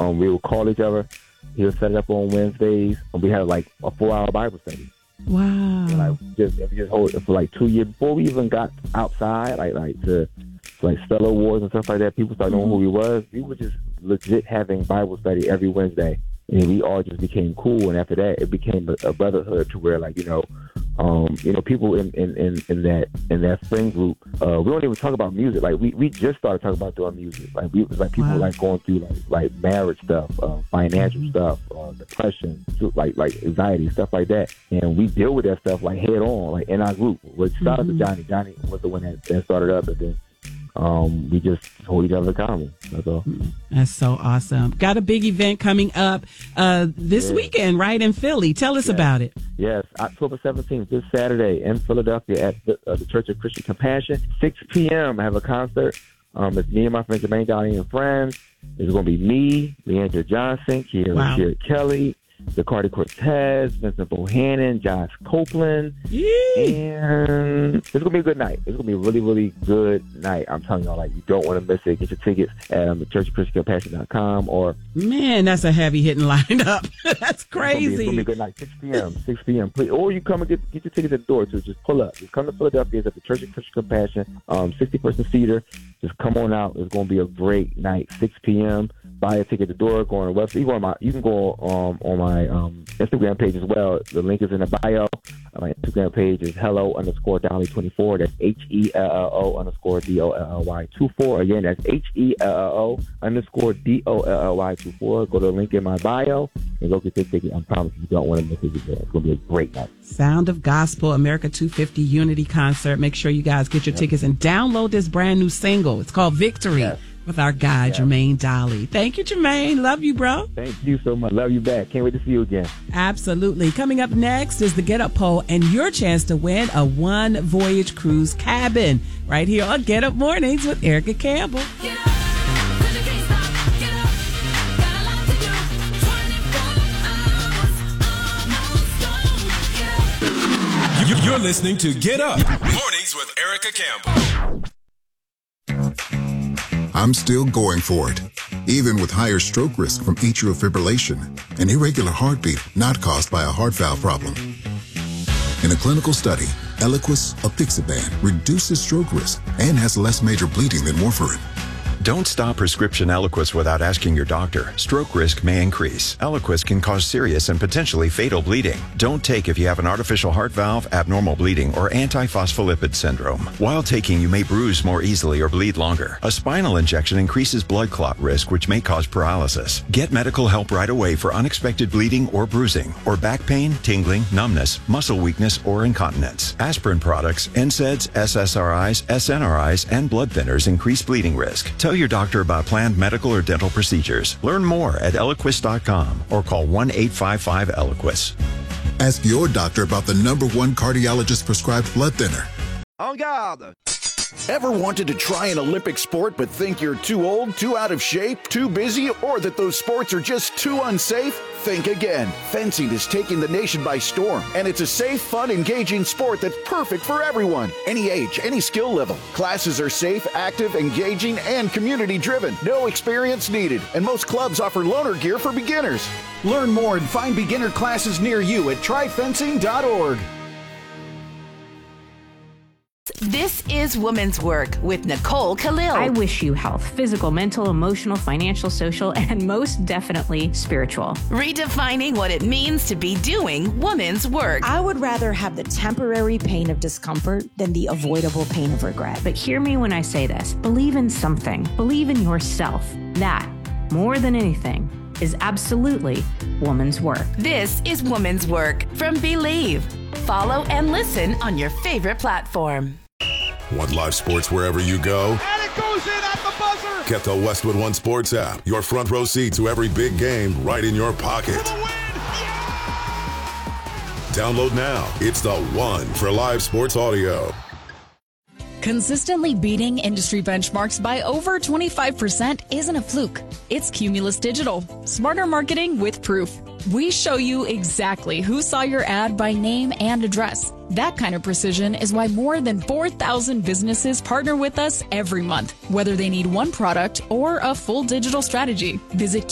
we would call each other. He would set it up on Wednesdays, and we had like a 4-hour Bible study. Wow. And we just hold it for like 2 years before we even got outside, to Stellar Awards and stuff like that. People started knowing who we was. We were just legit having Bible study every Wednesday, and we all just became cool. And after that, it became a brotherhood to where, people in that friend group, we don't even talk about music. Like we just started talking about doing music. People going through marriage stuff, financial stuff, depression, anxiety, stuff like that. And we deal with that stuff head on, in our group. Which started to Johnny. Johnny was the one that started up, and then we just hold each other accountable. That's all. That's so awesome. Got a big event coming up this weekend, right, in Philly. Tell us about it. Yes, October 17th, this Saturday in Philadelphia at the Church of Christian Compassion, 6 p.m. I have a concert. It's me and my friend Jermaine Dolly and friends. It's going to be me, Leandra Johnson, Kira Kelly, Zacardi Cortez, Vincent Bohannon, Josh Copeland. And it's going to be a good night. It's going to be a really, really good night. I'm telling y'all, you don't want to miss it. Get your tickets at thechurchofchristiancompassion.com or... Man, that's a heavy-hitting lineup. That's crazy. It's going to be a good night. 6 p.m. 6 p.m. Please. Or you come and get your tickets at the door, too. Just pull up. Just come to Philadelphia. It's at the Church of Christian Compassion, 60-person theater. Just come on out. It's going to be a great night. 6 p.m. Buy a ticket at the door. Go on the website. You can go on my Instagram page as well. The link is in the bio. My Instagram page is hello_Dolly24. That's HELLO_DOLLY24. Again, that's HELLO_DOLLY24. Go to the link in my bio and go get your ticket. I promise you don't want to miss it again. It's going to be a great night. Sound of Gospel, America 250 Unity Concert. Make sure you guys get your tickets and download this brand new single. It's called Victory. Yes. With our guy, Jermaine Dolly. Thank you, Jermaine. Love you, bro. Thank you so much. Love you back. Can't wait to see you again. Absolutely. Coming up next is the Get Up Poll and your chance to win a One Voyage Cruise cabin right here on Get Up Mornings with Erica Campbell. Get up. You're listening to Get Up Mornings with Erica Campbell. I'm still going for it, even with higher stroke risk from atrial fibrillation, an irregular heartbeat not caused by a heart valve problem. In a clinical study, Eliquis apixaban reduces stroke risk and has less major bleeding than warfarin. Don't stop prescription Eliquis without asking your doctor. Stroke risk may increase. Eliquis can cause serious and potentially fatal bleeding. Don't take if you have an artificial heart valve, abnormal bleeding, or antiphospholipid syndrome. While taking, you may bruise more easily or bleed longer. A spinal injection increases blood clot risk, which may cause paralysis. Get medical help right away for unexpected bleeding or bruising, or back pain, tingling, numbness, muscle weakness, or incontinence. Aspirin products, NSAIDs, SSRIs, SNRIs, and blood thinners increase bleeding risk. Tell your doctor about planned medical or dental procedures. Learn more at Eliquis.com or call 1-855-ELIQUIS. Ask your doctor about the #1 cardiologist prescribed blood thinner. En garde! Ever wanted to try an Olympic sport but think you're too old, too out of shape, too busy, or that those sports are just too unsafe? Think again. Fencing is taking the nation by storm, and it's a safe, fun, engaging sport that's perfect for everyone. Any age, any skill level. Classes are safe, active, engaging, and community-driven. No experience needed, and most clubs offer loaner gear for beginners. Learn more and find beginner classes near you at tryfencing.org. This is Women's Work with Nicole Khalil. I wish you health, physical, mental, emotional, financial, social, and most definitely spiritual. Redefining what it means to be doing women's work. I would rather have the temporary pain of discomfort than the avoidable pain of regret. But hear me when I say this. Believe in something. Believe in yourself. That, more than anything, is absolutely woman's work. This is Women's Work from Believe. Follow and listen on your favorite platform. Want live sports wherever you go? And it goes in at the buzzer! Get the Westwood One Sports app. Your front row seat to every big game right in your pocket. For the win! Yeah! Download now. It's the one for live sports audio. Consistently beating industry benchmarks by over 25% isn't a fluke. It's Cumulus Digital. Smarter marketing with proof. We show you exactly who saw your ad by name and address. That kind of precision is why more than 4,000 businesses partner with us every month, whether they need one product or a full digital strategy. Visit